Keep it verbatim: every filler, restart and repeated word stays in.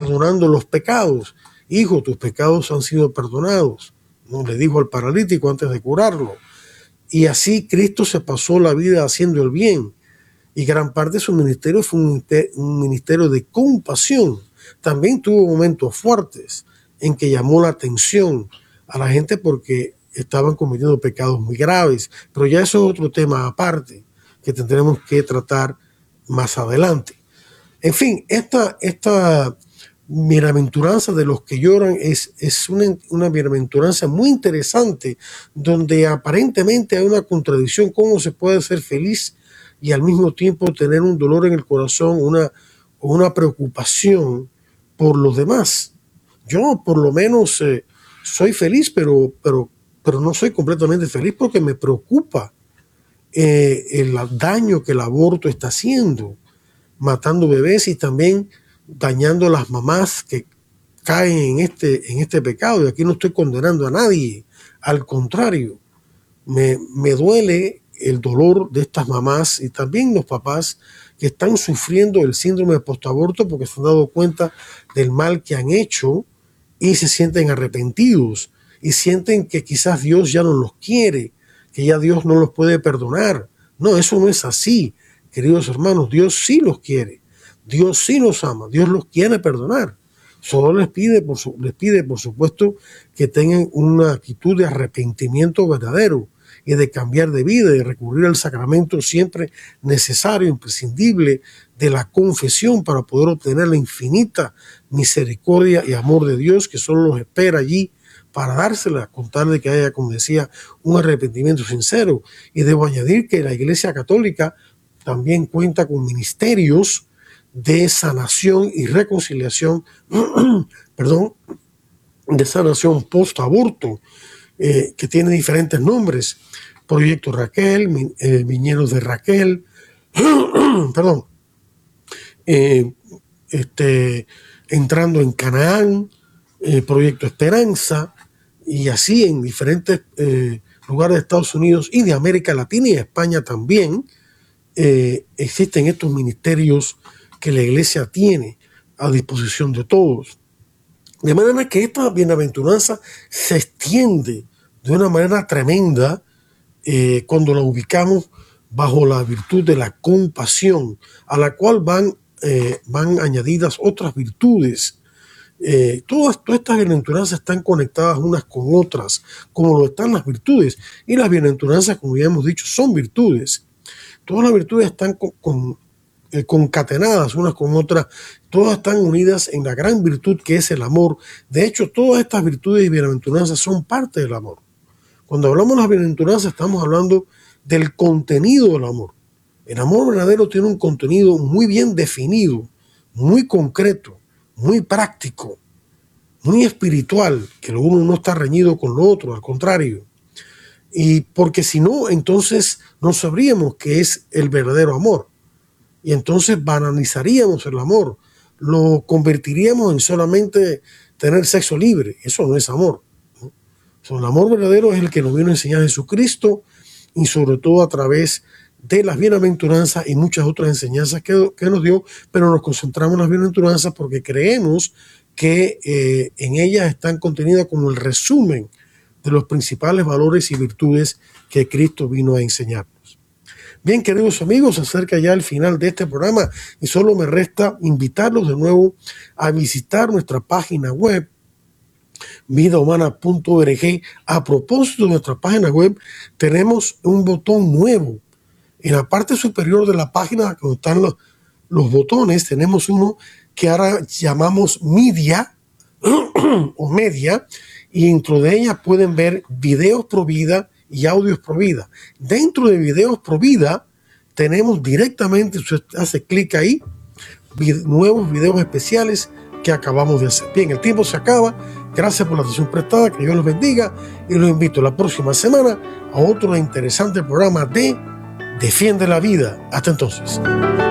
perdonando los pecados. Hijo, tus pecados han sido perdonados, ¿no? Le dijo al paralítico antes de curarlo. Y así Cristo se pasó la vida haciendo el bien. Y gran parte de su ministerio fue un ministerio de compasión. También tuvo momentos fuertes en que llamó la atención a la gente porque estaban cometiendo pecados muy graves. Pero ya eso es otro tema aparte que tendremos que tratar más adelante. En fin, esta, esta bienaventuranza de los que lloran es, es una, una bienaventuranza muy interesante, donde aparentemente hay una contradicción. ¿Cómo se puede ser feliz y al mismo tiempo tener un dolor en el corazón, una, una preocupación por los demás? Yo por lo menos eh, soy feliz, pero, pero, pero no soy completamente feliz porque me preocupa eh, el daño que el aborto está haciendo, matando bebés y también dañando a las mamás que caen en este, en este pecado. Y aquí no estoy condenando a nadie, al contrario, me, me duele el dolor de estas mamás y también los papás que están sufriendo el síndrome de postaborto porque se han dado cuenta del mal que han hecho y se sienten arrepentidos y sienten que quizás Dios ya no los quiere, que ya Dios no los puede perdonar. No, eso no es así, queridos hermanos. Dios sí los quiere, Dios sí los ama, Dios los quiere perdonar. Solo les pide, por su, les pide, por supuesto, que tengan una actitud de arrepentimiento verdadero y de cambiar de vida y recurrir al sacramento siempre necesario, imprescindible, de la confesión para poder obtener la infinita misericordia y amor de Dios que solo los espera allí para dársela, con tal de que haya, como decía, un arrepentimiento sincero. Y debo añadir que la Iglesia Católica también cuenta con ministerios de sanación y reconciliación, perdón, de sanación post-aborto, eh, que tiene diferentes nombres: Proyecto Raquel, eh, Viñedos de Raquel, perdón, eh, este, Entrando en Canaán, eh, Proyecto Esperanza, y así en diferentes eh, lugares de Estados Unidos y de América Latina y España también eh, existen estos ministerios que la Iglesia tiene a disposición de todos. De manera que esta bienaventuranza se extiende de una manera tremenda eh, cuando la ubicamos bajo la virtud de la compasión, a la cual van, eh, van añadidas otras virtudes. Eh, todas, todas estas bienaventuranzas están conectadas unas con otras, como lo están las virtudes. Y las bienaventuranzas, como ya hemos dicho, son virtudes. Todas las virtudes están con, con, eh, concatenadas unas con otras. Todas están unidas en la gran virtud que es el amor. De hecho, todas estas virtudes y bienaventuranzas son parte del amor. Cuando hablamos de las bienaventuranzas, estamos hablando del contenido del amor. El amor verdadero tiene un contenido muy bien definido, muy concreto, muy práctico, muy espiritual, que lo uno no está reñido con lo otro, al contrario. Y porque si no, entonces no sabríamos qué es el verdadero amor. Y entonces banalizaríamos el amor, lo convertiríamos en solamente tener sexo libre. Eso no es amor, ¿no? O sea, el amor verdadero es el que nos vino a enseñar Jesucristo, y sobre todo a través de las bienaventuranzas y muchas otras enseñanzas que, que nos dio, pero nos concentramos en las bienaventuranzas porque creemos que eh, en ellas están contenidas como el resumen de los principales valores y virtudes que Cristo vino a enseñarnos. Bien, queridos amigos, se acerca ya el final de este programa y solo me resta invitarlos de nuevo a visitar nuestra página web, vida humana punto org. A propósito de nuestra página web, tenemos un botón nuevo. En la parte superior de la página, donde están los, los botones, tenemos uno que ahora llamamos Media o Media, y dentro de ella pueden ver videos pro vida y audios pro vida. Dentro de videos pro vida tenemos directamente, usted hace clic ahí, vid- nuevos videos especiales que acabamos de hacer. Bien, el tiempo se acaba. Gracias por la atención prestada, que Dios los bendiga, y los invito la próxima semana a otro interesante programa de Defiende la Vida. Hasta entonces.